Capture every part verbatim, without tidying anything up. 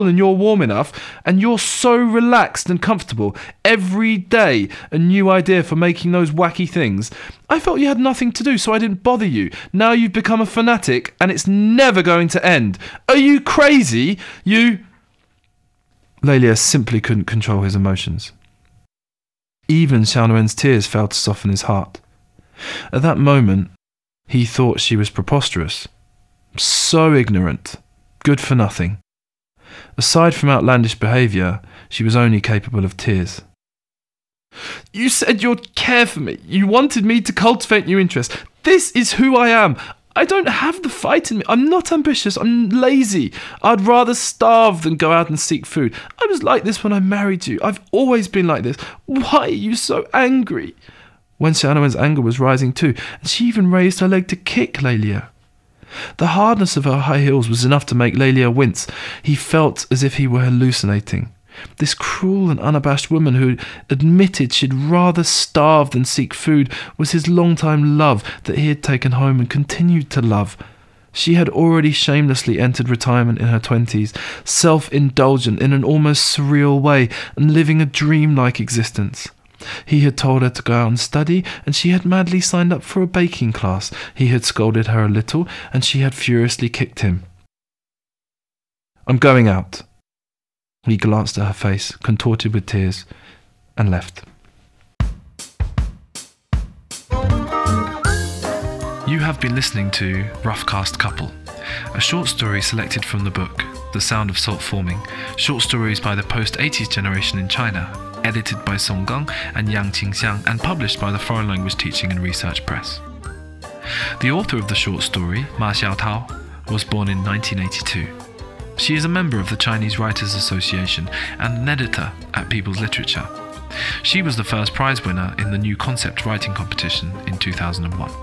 and you're warm enough, and you're so relaxed and comfortable. Every day, a new idea for making those wacky things. I felt you had nothing to do, so I didn't bother you. Now you've become a fanatic, and it's never going to end. Are you crazy? You... Lélia simply couldn't control his emotions. Even Xiao Nuen's tears failed to soften his heart. At that moment, he thought she was preposterous. So ignorant. Good for nothing. Aside from outlandish behaviour, she was only capable of tears. You said you'd care for me. You wanted me to cultivate new interests. This is who I am. I don't have the fight in me. I'm not ambitious. I'm lazy. I'd rather starve than go out and seek food. I was like this when I married you. I've always been like this. Why are you so angry? Wen Xiaonuen's anger was rising too, and she even raised her leg to kick Lélia. The hardness of her high heels was enough to make Lélia wince. He felt as if he were hallucinating. This cruel and unabashed woman who admitted she'd rather starve than seek food was his long-time love that he had taken home and continued to love. She had already shamelessly entered retirement in her twenties, self-indulgent in an almost surreal way and living a dreamlike existence. He had told her to go out and study, and she had madly signed up for a baking class. He had scolded her a little, and she had furiously kicked him. I'm going out. He glanced at her face, contorted with tears, and left. You have been listening to Rough Cast Couple, a short story selected from the book The Sound of Salt Forming, short stories by the post-eighties generation in China, edited by Song Gang and Yang Qingxiang and published by the Foreign Language Teaching and Research Press. The author of the short story, Ma Xiaotao, was born in nineteen eighty-two. She is a member of the Chinese Writers Association and an editor at People's Literature. She was the first prize winner in the New Concept Writing Competition in two thousand one.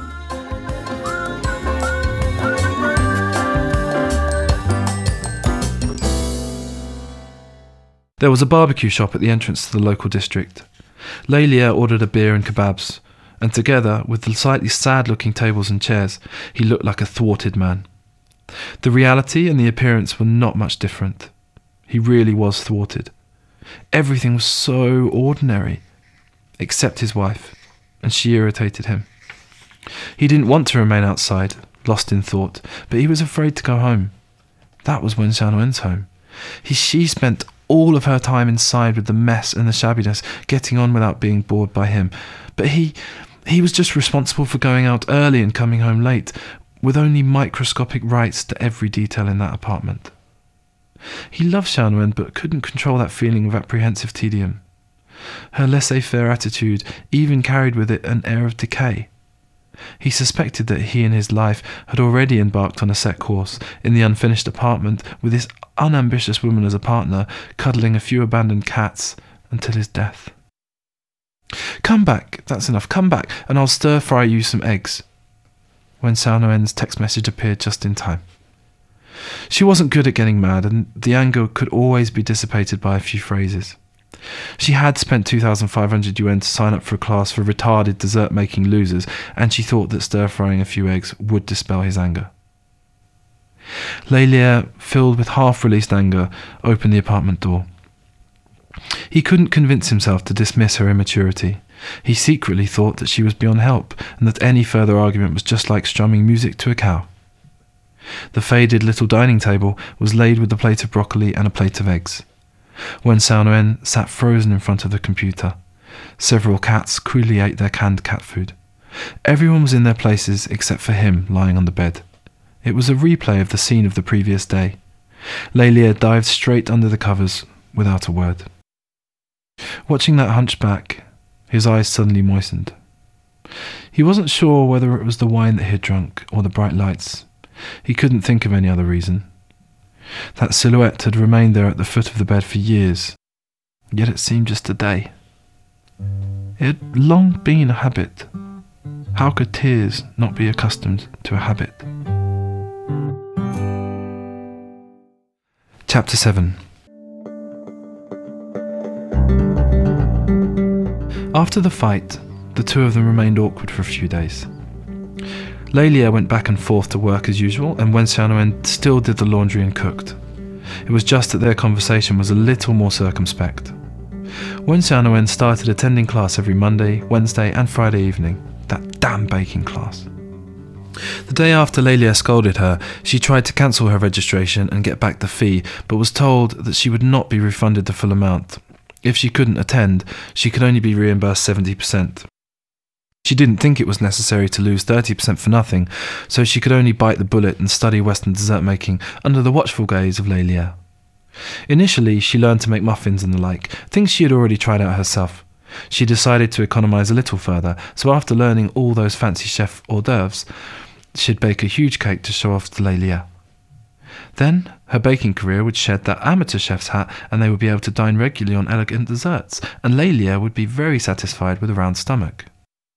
There was a barbecue shop at the entrance to the local district. Lélia ordered a beer and kebabs, and together, with the slightly sad-looking tables and chairs, he looked like a thwarted man. The reality and the appearance were not much different. He really was thwarted. Everything was so ordinary, except his wife, and she irritated him. He didn't want to remain outside, lost in thought, but he was afraid to go home. That was Wen Xiaonuen's home. He, she spent all of her time inside with the mess and the shabbiness, getting on without being bored by him. But he, he was just responsible for going out early and coming home late, with only microscopic rights to every detail in that apartment. He loved Xiao Nuen, but couldn't control that feeling of apprehensive tedium. Her laissez-faire attitude even carried with it an air of decay. He suspected that he and his life had already embarked on a set course in the unfinished apartment with this unambitious woman as a partner, cuddling a few abandoned cats until his death. Come back, that's enough, come back, and I'll stir-fry you some eggs. When Xiao Nuen's text message appeared just in time. She wasn't good at getting mad, and the anger could always be dissipated by a few phrases. She had spent two thousand five hundred yuan to sign up for a class for retarded dessert-making losers, and she thought that stir-frying a few eggs would dispel his anger. Lélia, filled with half-released anger, opened the apartment door. He couldn't convince himself to dismiss her immaturity. He secretly thought that she was beyond help, and that any further argument was just like strumming music to a cow. The faded little dining table was laid with a plate of broccoli and a plate of eggs. Wen Xiao Nuen sat frozen in front of the computer. Several cats coolly ate their canned cat food. Everyone was in their places except for him lying on the bed. It was a replay of the scene of the previous day. Lélia dived straight under the covers without a word. Watching that hunchback, his eyes suddenly moistened. He wasn't sure whether it was the wine that he had drunk or the bright lights. He couldn't think of any other reason. That silhouette had remained there at the foot of the bed for years, yet it seemed just a day. It had long been a habit. How could tears not be accustomed to a habit? Chapter seven. After the fight, the two of them remained awkward for a few days. Lélia went back and forth to work as usual, and Wen Xiao Nuen still did the laundry and cooked. It was just that their conversation was a little more circumspect. Wen Xiaowen started attending class every Monday, Wednesday and Friday evening. That damn baking class. The day after Lélia scolded her, she tried to cancel her registration and get back the fee, but was told that she would not be refunded the full amount. If she couldn't attend, she could only be reimbursed seventy percent. She didn't think it was necessary to lose thirty percent for nothing, so she could only bite the bullet and study Western dessert making under the watchful gaze of Lélia. Initially, she learned to make muffins and the like, things she had already tried out herself. She decided to economise a little further, so after learning all those fancy chef hors d'oeuvres, she'd bake a huge cake to show off to Lélia. Then, her baking career would shed that amateur chef's hat and they would be able to dine regularly on elegant desserts, and Lélia would be very satisfied with a round stomach.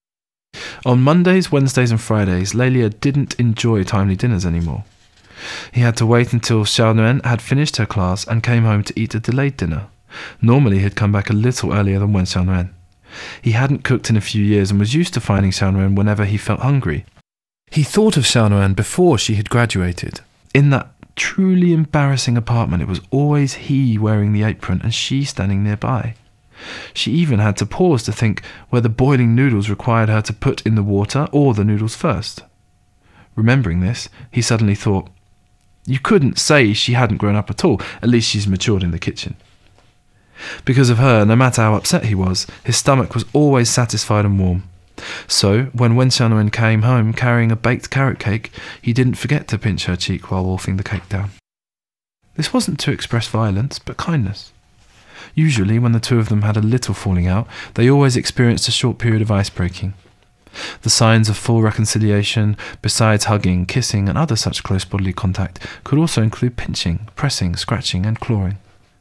On Mondays, Wednesdays and Fridays, Lélia didn't enjoy timely dinners anymore. He had to wait until Xiaowen had finished her class and came home to eat a delayed dinner. Normally he'd come back a little earlier than Wen Xiaowen. He hadn't cooked in a few years and was used to finding Xiaowen whenever he felt hungry. He thought of Xiaowen before she had graduated. In that truly embarrassing apartment, it was always he wearing the apron and she standing nearby. She even had to pause to think whether boiling noodles required her to put in the water or the noodles first. Remembering this, he suddenly thought, you couldn't say she hadn't grown up at all, at least she's matured in the kitchen. Because of her, no matter how upset he was, his stomach was always satisfied and warm. So, when Wen Xiaowen came home carrying a baked carrot cake, he didn't forget to pinch her cheek while wolfing the cake down. This wasn't to express violence, but kindness. Usually, when the two of them had a little falling out, they always experienced a short period of ice-breaking. The signs of full reconciliation, besides hugging, kissing and other such close bodily contact, could also include pinching, pressing, scratching and clawing.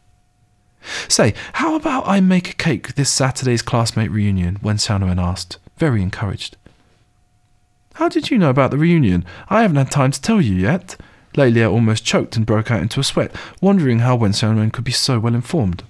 Say, how about I make a cake this Saturday's classmate reunion? Wen Xiaowen asked, very encouraged. How did you know about the reunion? I haven't had time to tell you yet. Lélia almost choked and broke out into a sweat, wondering how Wen Xiaowen could be so well informed.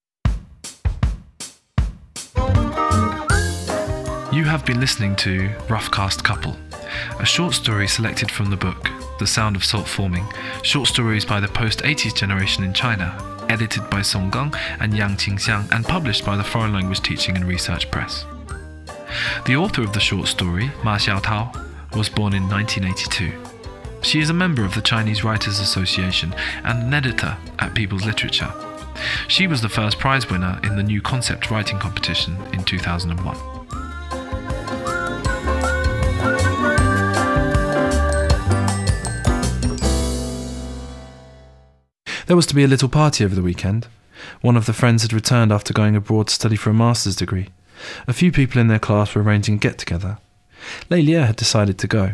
You have been listening to Rough Cast Couple, a short story selected from the book The Sound of Salt Forming, short stories by the post-eighties generation in China, edited by Song Gang and Yang Qingxiang and published by the Foreign Language Teaching and Research Press. The author of the short story, Ma Xiaotao, was born in nineteen eighty-two. She is a member of the Chinese Writers Association and an editor at People's Literature. She was the first prize winner in the New Concept Writing Competition in two thousand one. There was to be a little party over the weekend. One of the friends had returned after going abroad to study for a master's degree. A few people in their class were arranging a get-together. Lélia had decided to go.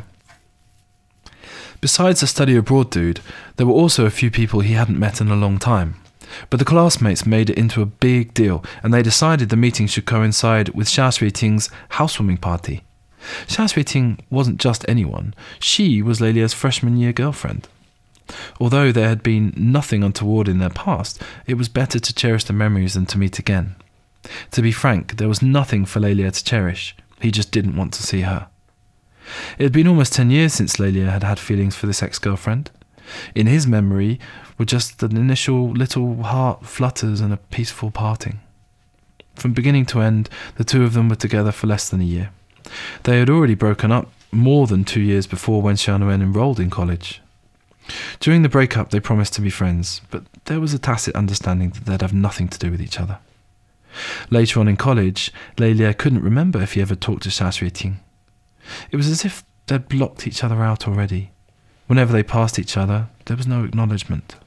Besides the study abroad dude, there were also a few people he hadn't met in a long time. But the classmates made it into a big deal, and they decided the meeting should coincide with Xia Xueting's housewarming party. Xia Xueting wasn't just anyone. She was Lélia's freshman year girlfriend. Although there had been nothing untoward in their past, it was better to cherish the memories than to meet again. To be frank, there was nothing for Lélia to cherish. He just didn't want to see her. It had been almost ten years since Lélia had had feelings for this ex-girlfriend. In his memory were just an initial little heart flutters and a peaceful parting. From beginning to end, the two of them were together for less than a year. They had already broken up more than two years before Wen Xiaowen enrolled in college. During the breakup, they promised to be friends, but there was a tacit understanding that they'd have nothing to do with each other. Later on in college, Lélia couldn't remember if he ever talked to Xia Xueting. It was as if they'd blocked each other out already. Whenever they passed each other, there was no acknowledgement.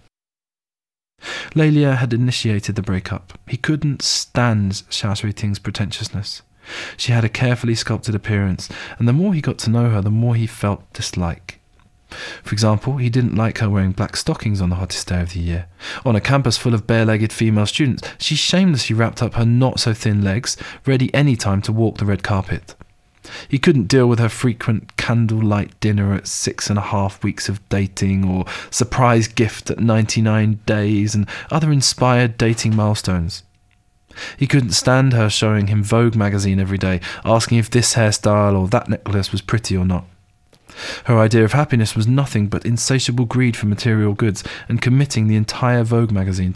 Lélia had initiated the breakup. He couldn't stand Xia Xueting's pretentiousness. She had a carefully sculpted appearance, and the more he got to know her, the more he felt dislike. For example, he didn't like her wearing black stockings on the hottest day of the year. On a campus full of bare-legged female students, she shamelessly wrapped up her not-so-thin legs, ready any time to walk the red carpet. He couldn't deal with her frequent candlelight dinner at six and a half weeks of dating, or surprise gift at ninety-nine days, and other inspired dating milestones. He couldn't stand her showing him Vogue magazine every day, asking if this hairstyle or that necklace was pretty or not. Her idea of happiness was nothing but insatiable greed for material goods, and committing the entire Vogue magazine